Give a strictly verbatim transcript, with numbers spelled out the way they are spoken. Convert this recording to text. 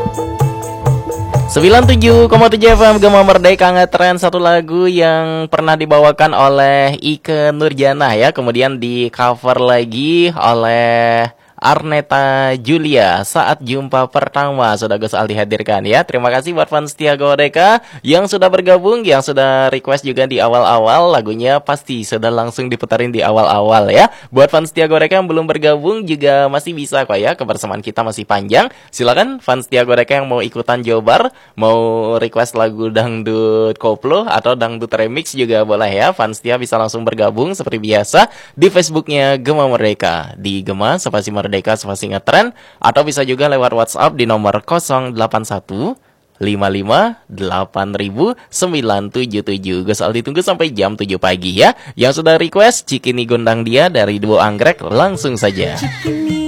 sembilan puluh tujuh koma tujuh F M Gema Merdeka ngetren satu lagu yang pernah dibawakan oleh Ike Nurjanah ya, kemudian di cover lagi oleh Arneta Julia, Saat Jumpa Pertama. Sudah Gus Aldi hadirkan ya. Terima kasih buat fans setia Godeka yang sudah bergabung, yang sudah request juga di awal-awal. Lagunya pasti sudah langsung diputarin di awal-awal ya. Buat fans setia Godeka yang belum bergabung juga masih bisa kok ya, kebersamaan kita masih panjang. Silakan fans setia Godeka yang mau ikutan jobar, mau request lagu dangdut koplo atau dangdut remix juga boleh ya. Fans setia bisa langsung bergabung seperti biasa di Facebooknya Gema Merdeka, di Gema spasi Merdeka spasi ngetren, atau bisa juga lewat WhatsApp di nomor nol delapan satu lima lima delapan nol nol sembilan tujuh tujuh. Gus Aldi tunggu sampai jam tujuh pagi ya. Yang sudah request Cikini Gondang Dia dari Duo Anggrek langsung saja. Cikini